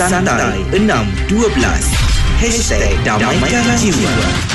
Santai 612 #Damaikan Jiwa.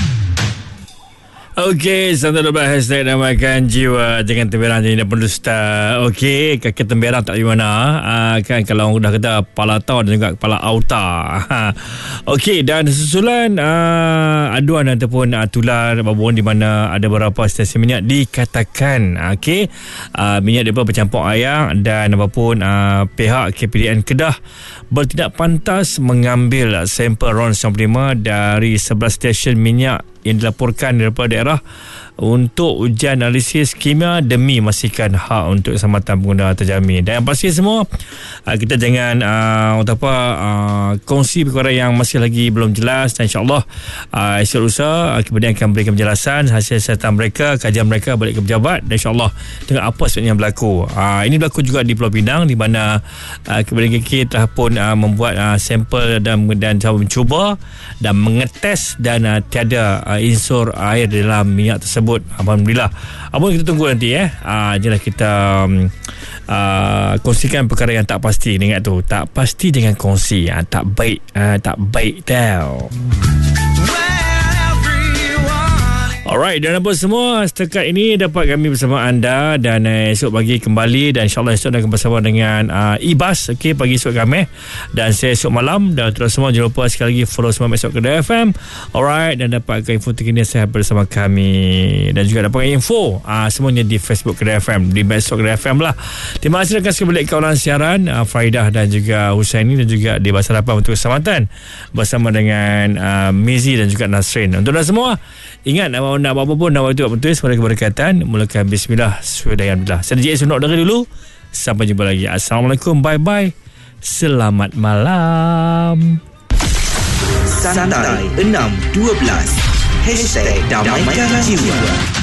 Okey, Santai 12 #Damaikan Jiwa. Jangan temberang je, dah pendusta. Okey, kaki temberang tak di mana. Kan kalau orang dah kata kepala tau dan juga kepala auta. Okey, dan susulan aduan ataupun tular babon di mana ada beberapa stesen minyak dikatakan minyak daripada bercampur air dan apapun pihak KPDN Kedah bertindak pantas mengambil sampel RON 95 dari 11 stesen minyak yang dilaporkan daripada daerah untuk ujian analisis kimia demi memastikan hak untuk keselamatan pengguna terjamin. Dan yang pasti semua, kita jangan kongsi perkara yang masih lagi belum jelas, dan insyaAllah esok lusa kemudian akan berikan penjelasan hasil siasatan mereka, kajian mereka balik ke pejabat, dan insyaAllah tengok apa sebenarnya yang berlaku. Ini berlaku juga di Pulau Pinang, di mana kemudian KK telah pun membuat sampel dan mencuba dan mengetes dan tiada unsur air dalam minyak tersebut. Alhamdulillah. Apa kita tunggu nanti jelah kita kongsikan perkara yang tak pasti. Ingat tu, tak pasti jangan kongsi. Tak baik tau. Alright, dan apa semua setakat ini dapat kami bersama anda, dan esok pagi kembali, dan insyaAllah esok akan bersama dengan Ibas pagi esok kami, dan saya esok malam. Dan terus semua jangan lupa sekali lagi follow semua Esok Kedah FM. Alright, dan dapatkan info terkini saya bersama kami, dan juga dapatkan info semuanya di Facebook Kedah FM, di Esok Kedah FM lah. Terima kasih akan sekali balik kawalan siaran Faridah dan juga Husaini, dan juga di Bahasa Harapan untuk Keselamatan bersama dengan Mizi dan juga Nasrin. Untuk anda semua, ingat nak buat apa pun, nak buat itu apa tulis pada keberkatan, mulakan bismillah, sudah alhamdulillah. Saya DJ Sunok dari dulu. Sampai jumpa lagi. Assalamualaikum, bye bye, selamat malam. Santai 612 #Damaikan Jiwa.